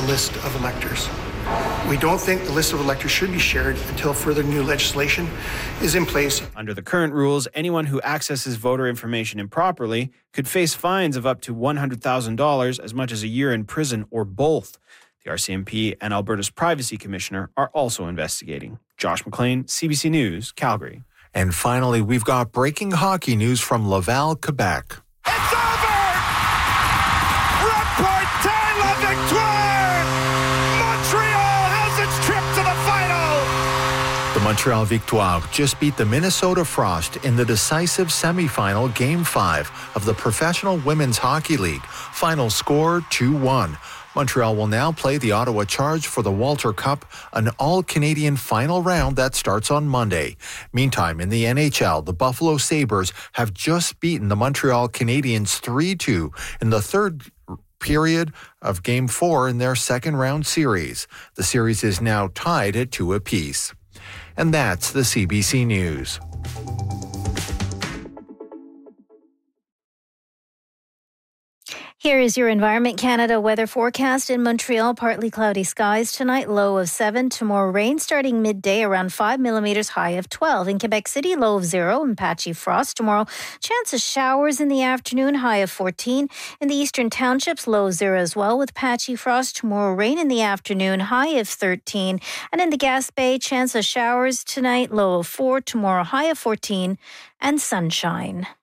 list of electors. We don't think the list of electors should be shared until further new legislation is in place. Under the current rules, anyone who accesses voter information improperly could face fines of up to $100,000, as much as a year in prison, or both. The RCMP and Alberta's Privacy Commissioner are also investigating. Josh McLean, CBC News, Calgary. And finally, we've got breaking hockey news from Laval, Quebec. It's over! Reporter la victoire! Montreal has its trip to the final! The Montreal Victoire just beat the Minnesota Frost in the decisive semifinal Game 5 of the Professional Women's Hockey League. Final score 2-1. Montreal will now play the Ottawa Charge for the Walter Cup, an all-Canadian final round that starts on Monday. Meantime, in the NHL, the Buffalo Sabres have just beaten the Montreal Canadiens 3-2 in the third period of Game 4 in their second-round series. The series is now tied at 2 apiece. And that's the CBC News. Here is your Environment Canada weather forecast. In Montreal, partly cloudy skies tonight, low of 7. Tomorrow, rain starting midday, around 5 millimeters, high of 12. In Quebec City, low of 0 and patchy frost. Tomorrow, chance of showers in the afternoon, high of 14. In the eastern townships, low of 0 as well, with patchy frost. Tomorrow, rain in the afternoon, high of 13. And in the Gaspé, chance of showers tonight, low of 4. Tomorrow, high of 14 and sunshine.